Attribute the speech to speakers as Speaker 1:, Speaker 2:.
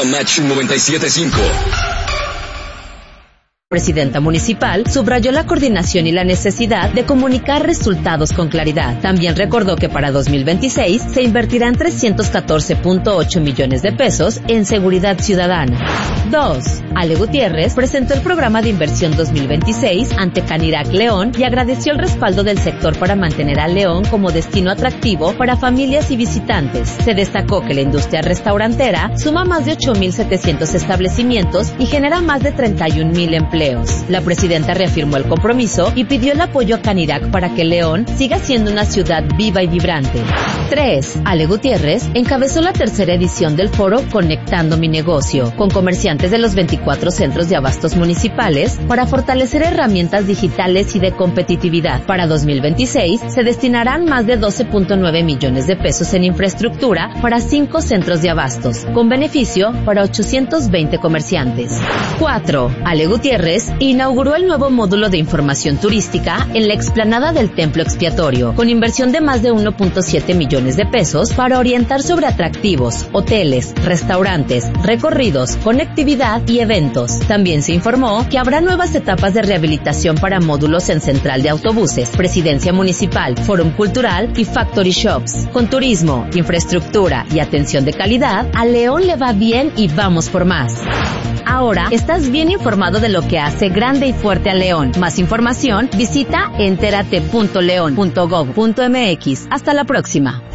Speaker 1: Match 97.5.
Speaker 2: Presidenta municipal subrayó la coordinación y la necesidad de comunicar resultados con claridad. También recordó que para 2026 se invertirán 314.8 millones de pesos en seguridad ciudadana. 2. Ale Gutiérrez presentó el programa de inversión 2026 ante Canirac León y agradeció el respaldo del sector para mantener a León como destino atractivo para familias y visitantes. Se destacó que la industria restaurantera suma más de 8.700 establecimientos y genera más de 31,000 empleos. La presidenta reafirmó el compromiso y pidió el apoyo a Canirac para que León siga siendo una ciudad viva y vibrante. 3. Ale Gutiérrez encabezó la tercera edición del foro Conectando mi negocio, con comerciantes de los 24 centros de abastos municipales para fortalecer herramientas digitales y de competitividad. Para 2026 se destinarán más de 12.9 millones de pesos en infraestructura para 5 centros de abastos, con beneficio para 820 comerciantes. 4. Ale Gutiérrez inauguró el nuevo módulo de información turística en la explanada del Templo Expiatorio, con inversión de más de 1.7 millones de pesos para orientar sobre atractivos, hoteles, restaurantes, recorridos, conectividad y eventos. También se informó que habrá nuevas etapas de rehabilitación para módulos en Central de Autobuses, Presidencia Municipal, Fórum Cultural y Factory Shops. Con turismo, infraestructura y atención de calidad, a León le va bien y vamos por más. Ahora estás bien informado de lo que hace grande y fuerte a León. Más información, visita enterate.leon.gov.mx. Hasta la próxima.